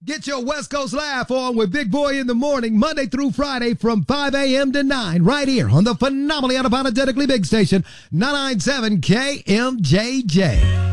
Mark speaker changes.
Speaker 1: Get your West Coast laugh on with Big Boy in the morning, Monday through Friday from 5 a.m. to 9, right here on the phenomenally unapologetically big station, 997 KMJJ.